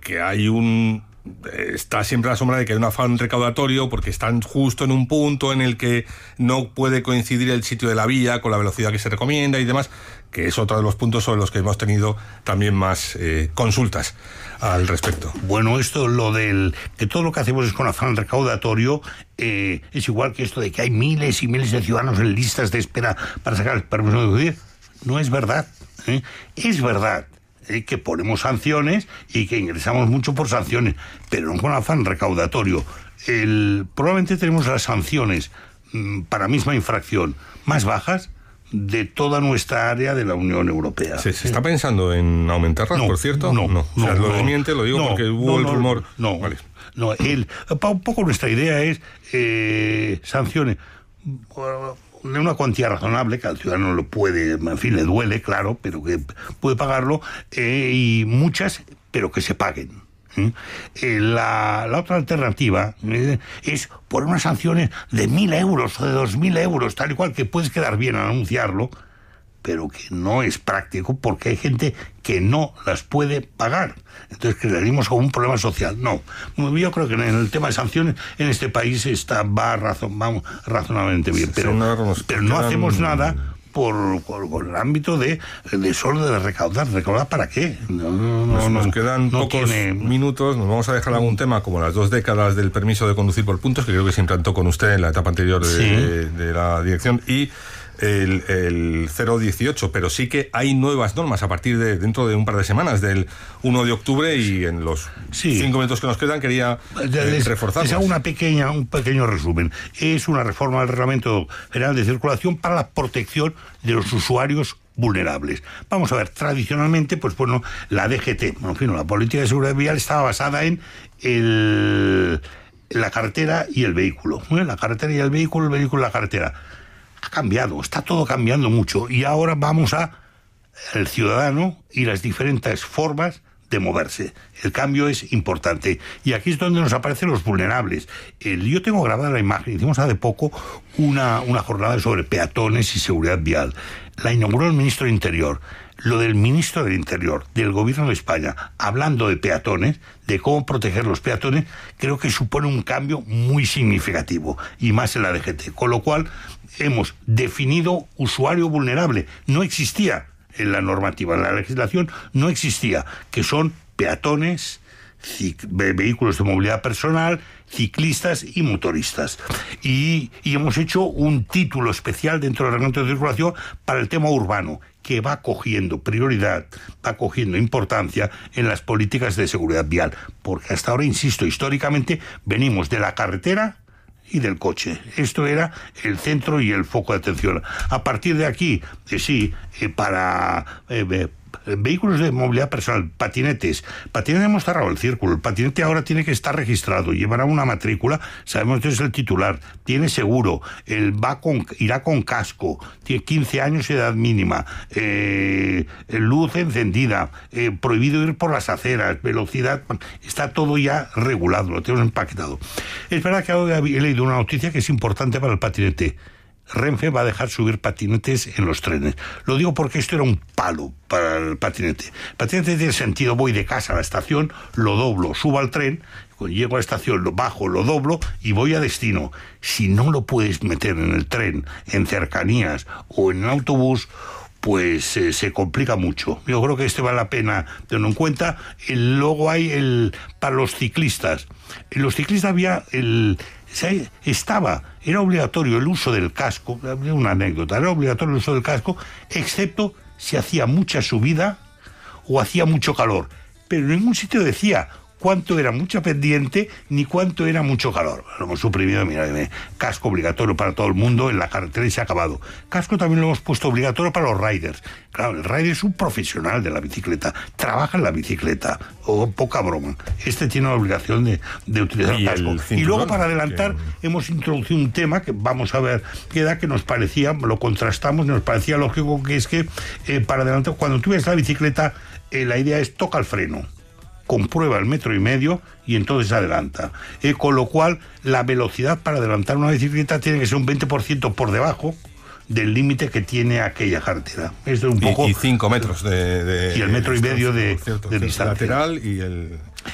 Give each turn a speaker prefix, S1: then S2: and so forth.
S1: porque está siempre a la sombra de que hay un afán recaudatorio, porque están justo en un punto en el que no puede coincidir el sitio de la vía con la velocidad que se recomienda y demás, que es otro de los puntos sobre los que hemos tenido también más consultas al respecto.
S2: Bueno, lo del que todo lo que hacemos es con afán recaudatorio, es igual que esto de que hay miles y miles de ciudadanos en listas de espera para sacar el permiso de conducir. No es verdad, ¿eh? Es verdad que ponemos sanciones y que ingresamos mucho por sanciones, pero no con afán recaudatorio. Probablemente tenemos las sanciones para misma infracción más bajas de toda nuestra área de la Unión Europea.
S1: ¿Se está pensando en aumentarlas, por cierto? No. O sea, lo desmiente, lo digo porque hubo el rumor.
S2: No,
S1: vale.
S2: Un poco nuestra idea es sanciones de una cuantía razonable, que al ciudadano lo puede, en fin, le duele, claro, pero que puede pagarlo, y muchas, pero que se paguen. La otra alternativa es poner unas sanciones de 1.000 euros o de 2.000 euros, tal y cual, que puedes quedar bien al anunciarlo, pero que no es práctico porque hay gente que no las puede pagar. Entonces crearíamos como un problema social. No, yo creo que en el tema de sanciones en este país va razonablemente bien, pero no hacemos nada por el ámbito de solo de recaudar. ¿Recaudar para qué?
S1: Nos quedan pocos minutos. Nos vamos a dejar algún tema como las 2 décadas del permiso de conducir por puntos, que creo que se implantó con usted en la etapa anterior de la dirección, y el 018, pero sí que hay nuevas normas a partir de dentro de un par de semanas, del 1 de octubre, y en los 5 minutos que nos quedan quería reforzarlas.
S2: Les hago un pequeño resumen. Es una reforma del Reglamento General de Circulación para la protección de los usuarios vulnerables. Vamos a ver, tradicionalmente, la DGT, la Política de Seguridad Vial, estaba basada en la carretera y el vehículo. La carretera y el vehículo y la carretera. Ha cambiado, está todo cambiando mucho, y ahora vamos al ciudadano y las diferentes formas de moverse. El cambio es importante, y aquí es donde nos aparecen los vulnerables. Yo tengo grabada la imagen. Hicimos hace poco una jornada sobre peatones y seguridad vial. La inauguró el ministro del Interior. Lo del ministro del Interior, del Gobierno de España, hablando de peatones, de cómo proteger los peatones, creo que supone un cambio muy significativo, y más en la DGT. Con lo cual, hemos definido usuario vulnerable. No existía en la normativa, en la legislación no existía, que son peatones, vehículos de movilidad personal, ciclistas y motoristas. Y hemos hecho un título especial dentro del reglamento de circulación para el tema urbano, que va cogiendo prioridad, va cogiendo importancia en las políticas de seguridad vial, porque hasta ahora, insisto, históricamente venimos de la carretera y del coche. Esto era el centro y el foco de atención. A partir de aquí, para vehículos de movilidad personal, patinetes hemos cerrado el círculo. El patinete ahora tiene que estar registrado, llevará una matrícula, sabemos que es el titular, tiene seguro, irá con casco, tiene 15 años de edad mínima, luz encendida, prohibido ir por las aceras, velocidad, está todo ya regulado, lo tenemos empaquetado. Es verdad que ahora he leído una noticia que es importante para el patinete. Renfe va a dejar subir patinetes en los trenes. Lo digo porque esto era un palo para el patinete. El patinete tiene sentido: voy de casa a la estación, lo doblo, subo al tren, cuando llego a la estación lo bajo, lo doblo y voy a destino. Si no lo puedes meter en el tren, en cercanías o en el autobús, pues se complica mucho. Yo creo que vale la pena tenerlo en cuenta. Luego hay para los ciclistas. En los ciclistas era obligatorio el uso del casco, una anécdota, era obligatorio el uso del casco, excepto si hacía mucha subida o hacía mucho calor. Pero en ningún sitio decía cuánto era mucha pendiente ni cuánto era mucho calor. Lo hemos suprimido, casco obligatorio para todo el mundo en la carretera y se ha acabado. Casco también lo hemos puesto obligatorio para los riders. Claro, el rider es un profesional de la bicicleta, trabaja en la bicicleta, poca broma. Tiene la obligación de utilizar casco. Y luego, para adelantar, hemos introducido un tema que vamos a ver qué da, que nos parecía, lo contrastamos, nos parecía lógico, que es que para adelantar, cuando tú ves la bicicleta, la idea es toca el freno, comprueba el 1,5 metros y entonces adelanta. Con lo cual, la velocidad para adelantar una bicicleta tiene que ser un 20% por debajo del límite que tiene aquella carretera. Esto es un poco...
S1: Y 5 metros de...
S2: Y el 1,5 metros de distancia.
S1: Lateral y el